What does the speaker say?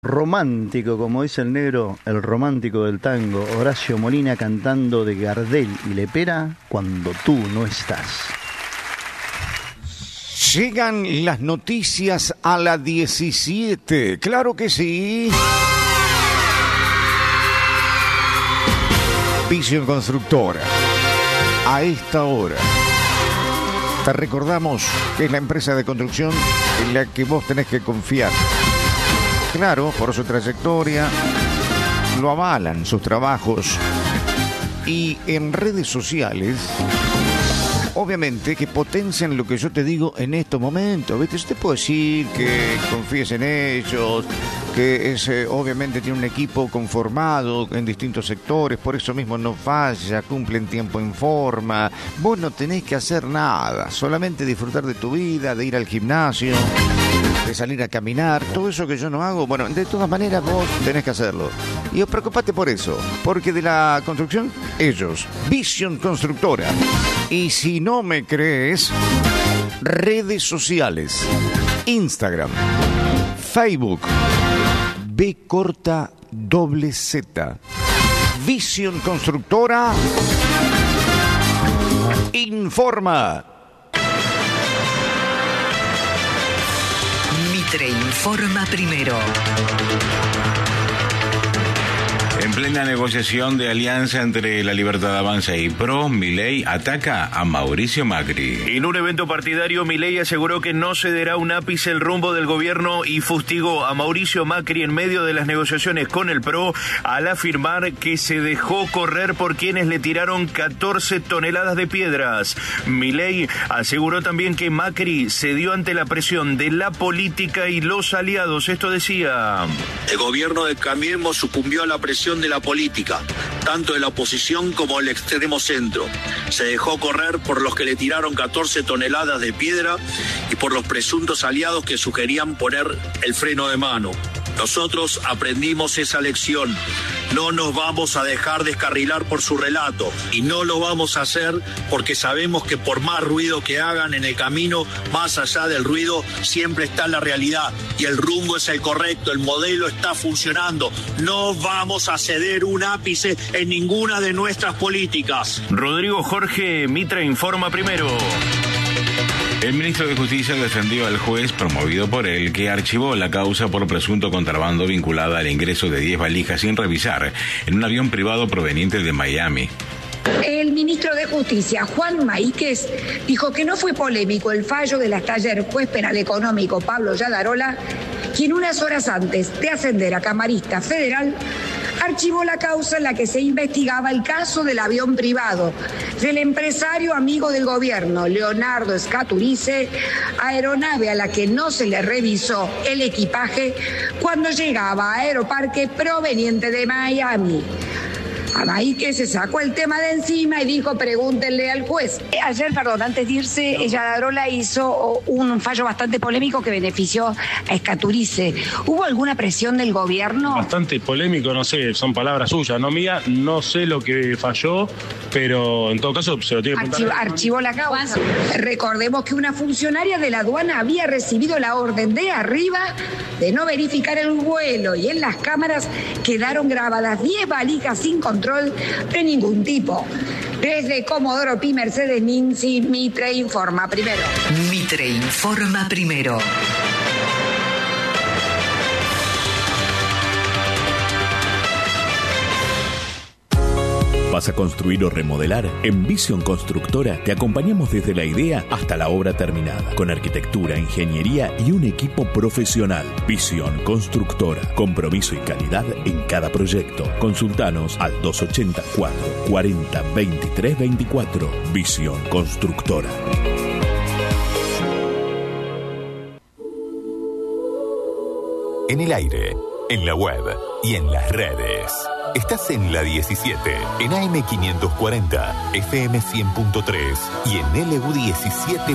Romántico, como dice el negro, el romántico del tango, Horacio Molina cantando de Gardel y Lepera, Cuando tú no estás. Llegan las noticias a la 17, claro que sí. Vision Constructora, a esta hora. Te recordamos que es la empresa de construcción en la que vos tenés que confiar. Claro, por su trayectoria, lo avalan sus trabajos. Y en redes sociales, obviamente que potencian lo que yo te digo en estos momentos. ¿Viste? Yo te puedo decir que confíes en ellos, que obviamente tiene un equipo conformado en distintos sectores, por eso mismo no falla, cumple en tiempo, en forma. Vos no tenés que hacer nada, solamente disfrutar de tu vida, de ir al gimnasio, de salir a caminar, todo eso que yo no hago. Bueno, de todas maneras vos tenés que hacerlo. Y preocupate por eso, porque de la construcción, ellos, Vision Constructora. Y si no me crees, redes sociales, Instagram, Facebook, B_Z, Vision Constructora informa. Mitre informa primero. En plena negociación de alianza entre La Libertad Avanza y PRO, Milei ataca a Mauricio Macri. En un evento partidario, Milei aseguró que no cederá un ápice el rumbo del gobierno y fustigó a Mauricio Macri en medio de las negociaciones con el PRO al afirmar que se dejó correr por quienes le tiraron 14 toneladas de piedras. Milei aseguró también que Macri cedió ante la presión de la política y los aliados. Esto decía: el gobierno de Cambiemos sucumbió a la presión de la política, tanto de la oposición como del extremo centro. Se dejó correr por los que le tiraron 14 toneladas de piedra y por los presuntos aliados que sugerían poner el freno de mano. Nosotros aprendimos esa lección. No nos vamos a dejar descarrilar por su relato y no lo vamos a hacer porque sabemos que por más ruido que hagan en el camino, más allá del ruido, siempre está la realidad y el rumbo es el correcto, el modelo está funcionando. No vamos a ceder un ápice en ninguna de nuestras políticas. Rodrigo Jorge, Mitre informa primero. El ministro de Justicia defendió al juez promovido por él que archivó la causa por presunto contrabando vinculada al ingreso de 10 valijas sin revisar en un avión privado proveniente de Miami. El ministro de Justicia, Juan Maíquez, dijo que no fue polémico el fallo del hasta ayer juez penal económico Pablo Yadarola, quien unas horas antes de ascender a camarista federal archivó la causa en la que se investigaba el caso del avión privado del empresario amigo del gobierno, Leonardo Scaturice, aeronave a la que no se le revisó el equipaje cuando llegaba a Aeroparque proveniente de Miami. A Maíquez se sacó el tema de encima y dijo: pregúntenle al juez. Ayer, antes de irse, Yadarola hizo un fallo bastante polémico que benefició a Scaturice. ¿Hubo alguna presión del gobierno? Bastante polémico, no sé, son palabras suyas, no mía, no sé lo que falló, pero en todo caso se lo tiene que preguntar. Archivó la causa. Recordemos que una funcionaria de la aduana había recibido la orden de arriba de no verificar el vuelo y en las cámaras quedaron grabadas 10 valijas sin control de ningún tipo. Desde Comodoro Pi, Mercedes Ninzi, Mitre informa primero. Mitre informa primero. ¿Vas a construir o remodelar? En Vision Constructora te acompañamos desde la idea hasta la obra terminada, con arquitectura, ingeniería y un equipo profesional. Vision Constructora, compromiso y calidad en cada proyecto. Consultanos al 284 40 23 24. Vision Constructora. En el aire, en la web y en las redes. Estás en la 17, en AM 540, FM 100.3 y en LU 17.